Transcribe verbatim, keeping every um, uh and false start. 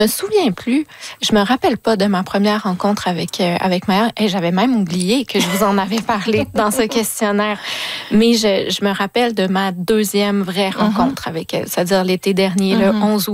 Je me souviens plus. Je me rappelle pas de ma première rencontre avec euh, avec Maya. Et j'avais même oublié que je vous en avais parlé dans ce questionnaire. Mais je, je me rappelle de ma deuxième vraie rencontre mm-hmm. avec elle, c'est-à-dire l'été dernier, mm-hmm. le onze août.